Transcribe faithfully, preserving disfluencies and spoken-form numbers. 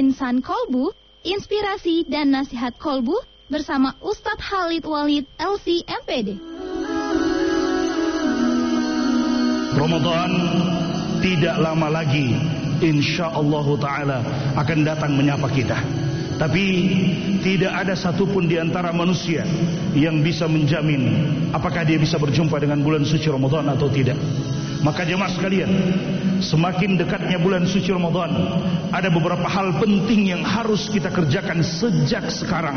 Insan Kolbu, inspirasi dan nasihat kolbu bersama Ustadz Khalid Walid L C M P D. Ramadan tidak lama lagi, insyaallah ta'ala akan datang menyapa kita. Tapi tidak ada satupun di antara manusia yang bisa menjamin apakah dia bisa berjumpa dengan bulan suci Ramadan atau tidak. Maka jemaah sekalian, semakin dekatnya bulan suci Ramadan, ada beberapa hal penting yang harus kita kerjakan sejak sekarang.